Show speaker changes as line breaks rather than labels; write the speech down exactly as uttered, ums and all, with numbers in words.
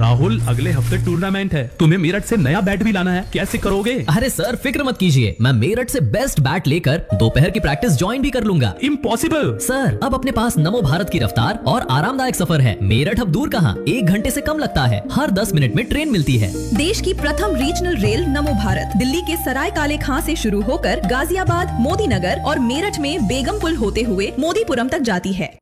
राहुल, अगले हफ्ते टूर्नामेंट है, तुम्हें मेरठ से नया बैट भी लाना है, कैसे करोगे?
अरे सर फिक्र मत कीजिए, मैं मेरठ से बेस्ट बैट लेकर दोपहर की प्रैक्टिस ज्वाइन भी कर लूंगा।
इम्पॉसिबल।
सर अब अपने पास नमो भारत की रफ्तार और आरामदायक सफर है। मेरठ अब दूर कहाँ, एक घंटे से कम लगता है। हर दस मिनट में ट्रेन मिलती है।
देश की प्रथम रीजनल रेल नमो भारत दिल्ली के सराय काले खां से शुरू होकर गाजियाबाद, मोदी नगर और मेरठ में बेगमपुल होते हुए मोदीपुरम तक जाती है।